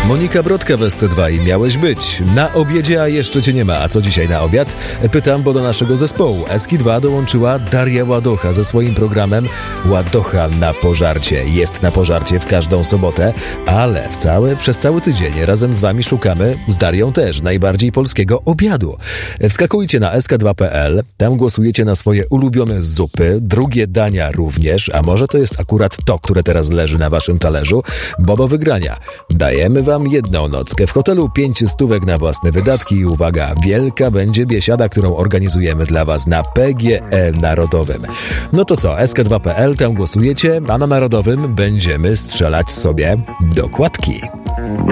Monika Brodka w SC2 i miałeś być na obiedzie, a jeszcze cię nie ma. A co dzisiaj na obiad? Pytam, bo do naszego zespołu SK2 dołączyła Daria Ładocha ze swoim programem Ładocha na pożarcie. Jest na pożarcie w każdą sobotę, ale przez cały tydzień razem z wami szukamy z Darią też najbardziej polskiego obiadu. Wskakujcie na sk2.pl, tam głosujecie na swoje ulubione zupy, drugie dania również, a może to jest akurat to, które teraz leży na waszym talerzu, bo do wygrania dajemy wam jedną nockę w hotelu, 5 stówek na własne wydatki i uwaga, wielka będzie biesiada, którą organizujemy dla was na PGE Narodowym. No to co, sk2.pl, tam głosujecie, a na Narodowym będziemy strzelać sobie do kładki.